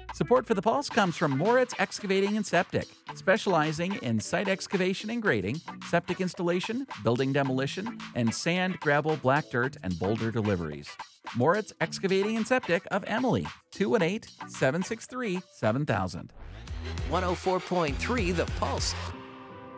Support for the Pulse comes from Moritz Excavating and Septic, specializing in site excavation and grading, septic installation, building demolition, and sand, gravel, black dirt, and boulder deliveries. Moritz Excavating and Septic of Emily, 218-763-7000. 104.3 The Pulse.